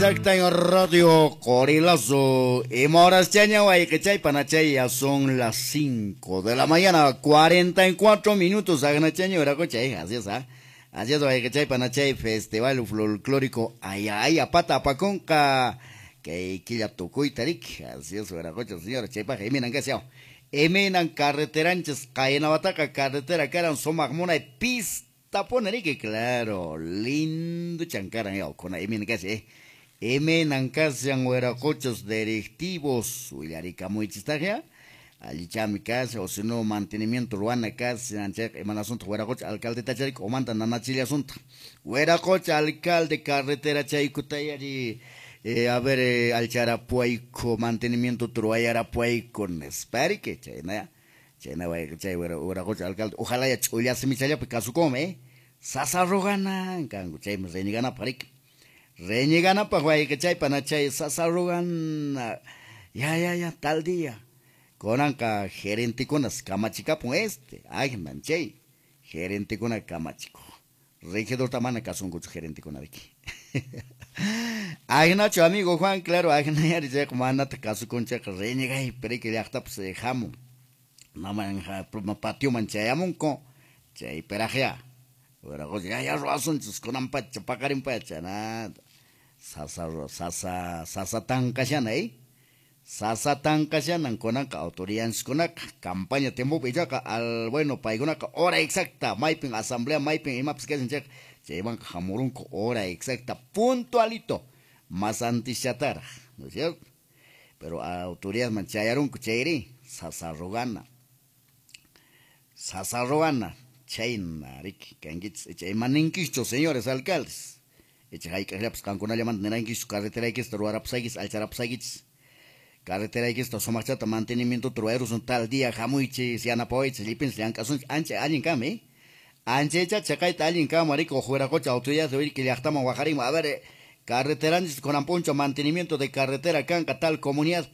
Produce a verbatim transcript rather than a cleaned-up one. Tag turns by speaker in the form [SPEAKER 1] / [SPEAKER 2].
[SPEAKER 1] Exacta en radio Corilazo y moras chaña guay que chay panachay ya son las cinco de la mañana, cuarenta y cuatro minutos agna chaña ora cochay, así es, ¿ah? Así es, guay que chay panachay festival folclórico allá allá pata paconca que quilla tocó y tarik, así es, ora cocha señora chay pa eminan que sea. Eminan carreteranches caena bataca carretera que eran somagmona y pista ponerique, claro, lindo chancaran yo con eminan que sea. M nankasian hueracochos directivos, Willarica muy chistagia, allí chami casa, o si no, mantenimiento ruana casa, anchek, eman asunto, hueracoch, alcalde tacharik, o manta nanachili asunto, hueracoch, alcalde, carretera chaicutayari, eh, a ver, eh, al charapuaico, mantenimiento truayarapuaico, nespari que chayna, chayna, chay, hueracoch, alcalde, ojalá ya chulia se mi chaya, pues caso come, eh, sasarrogana, cango, chay, me renigana parik. Reñegana pa guay que chay panachay sasarugan ya ya ya tal día conanca gerente con las camachica pues este ay manchay gerente con la camachico regidor tamana cason con gerente con aquí ay nacho amigo Juan claro ay na ya dice como anda te caso con checa reñega y pero que ya está pues dejamos no manja patio manchayamon con chay perajea ahora ya ya razón sus con ampacha pakarin pacha nada Sasa sasa sasa tankasyan ay sasa tankasyan ang konaka autoridades konak campaña tempo bejaka al bueno paigonaka hora exacta maiping asamblea maiping imaps que check llevan jamurun ko hora exacta puntualito más antes chatar ¿no es cierto? Pero a autoridades manchayaron kucheiri sasa rogana sasa rogana chaina rik kangits chay maninkicho señores alcaldes Echai que pues can con llaman nerangi su carretera que está ruara psaigis al charap psaigis carretera que está somachata mantenimiento trueros un tal día jamuichi si ana poich lipins le anca son anche alguien came anche cha chacai alguien cama rico fuera cocha autoridades de oír que le estamos guajarim a ver carretera con amponcho mantenimiento de carretera canca tal comunidad